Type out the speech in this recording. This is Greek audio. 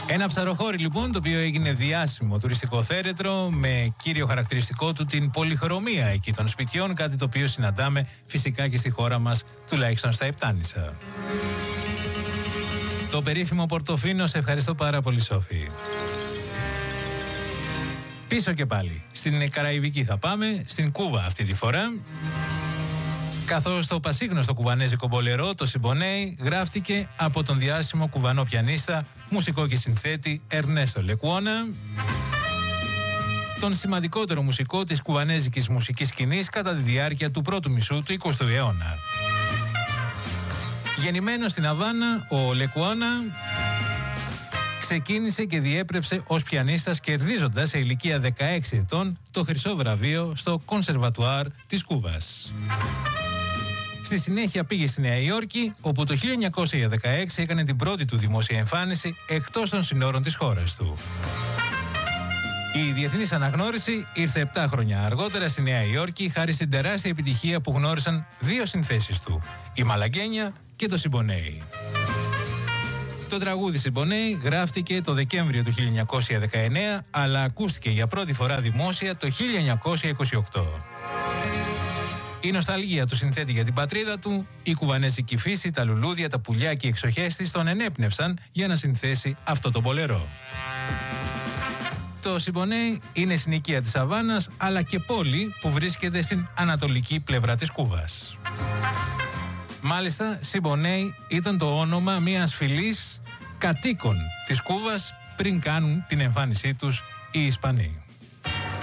Ένα ψαροχώρι λοιπόν, το οποίο έγινε διάσημο τουριστικό θέρετρο, με κύριο χαρακτηριστικό του την πολυχρωμία εκεί των σπιτιών, κάτι το οποίο συναντάμε φυσικά και στη χώρα μας, τουλάχιστον στα Επτάνησα. Το περίφημο Πορτοφίνο, σε ευχαριστώ πάρα πολύ, Σόφη. Πίσω και πάλι, στην Καραϊβική θα πάμε, στην Κούβα αυτή τη φορά. Καθώς το πασίγνωστο κουβανέζικο μπολερό, το Σιμπονέι, γράφτηκε από τον διάσημο κουβανό πιανίστα, μουσικό και συνθέτη Ερνέστο Λεκουόνα, τον σημαντικότερο μουσικό της κουβανέζικης μουσικής σκηνής κατά τη διάρκεια του πρώτου μισού του 20ου αιώνα. Γεννημένος στην Αβάνα, ο Λεκουόνα ξεκίνησε και διέπρεψε ως πιανίστας, κερδίζοντας σε ηλικία 16 ετών το χρυσό βραβείο στο Κονσερβατουάρ της Κούβας. Στη συνέχεια πήγε στη Νέα Υόρκη, όπου το 1916 έκανε την πρώτη του δημόσια εμφάνιση εκτός των συνόρων της χώρας του. Η διεθνής αναγνώριση ήρθε 7 χρόνια αργότερα στη Νέα Υόρκη, χάρη στην τεράστια επιτυχία που γνώρισαν δύο συνθέσεις του, η Μαλαγκένια και το Σιμπονέι. Το τραγούδι Σιμπονέι γράφτηκε το Δεκέμβριο του 1919, αλλά ακούστηκε για πρώτη φορά δημόσια το 1928. Η νοσταλγία του συνθέτη για την πατρίδα του, η κουβανέζικη φύση, τα λουλούδια, τα πουλιά και οι εξοχές της τον ενέπνευσαν για να συνθέσει αυτό το μπολερό. Το Σιμπονέι είναι συνοικία της Αβάνας, αλλά και πόλη που βρίσκεται στην ανατολική πλευρά της Κούβας. Μάλιστα, Σιμπονέι ήταν το όνομα μιας φυλής κατοίκων της Κούβας πριν κάνουν την εμφάνισή τους οι Ισπανοί.